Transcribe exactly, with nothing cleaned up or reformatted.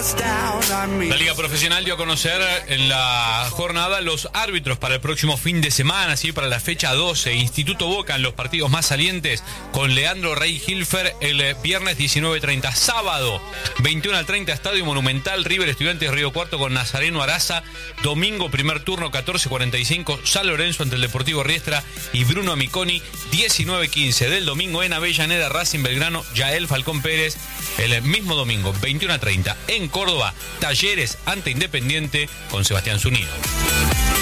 La Liga Profesional dio a conocer en la jornada los árbitros para el próximo fin de semana, ¿sí? Para la fecha doce. Instituto Boca en los partidos más salientes con Leandro Rey Hilfer el viernes diecinueve treinta. Sábado veintiuno a treinta, Estadio Monumental, River Estudiantes de Río Cuarto con Nazareno Araza. Domingo primer turno catorce cuarenta y cinco, San Lorenzo ante el Deportivo Riestra y Bruno Amiconi. Diecinueve quince del domingo en Avellaneda, Racing Belgrano, Yael Falcón Pérez. El mismo domingo veintiuno a treinta en Córdoba, Talleres ante Independiente con Sebastián Zunino.